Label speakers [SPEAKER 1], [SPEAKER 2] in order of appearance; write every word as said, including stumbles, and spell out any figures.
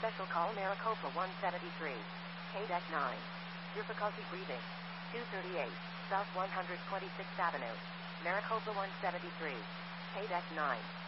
[SPEAKER 1] Special call Maricopa one seventy-three. K-Deck nine. Difficulty breathing. two thirty-eight. South one hundred twenty-sixth Avenue. Maricopa one seventy-three. K-Deck nine.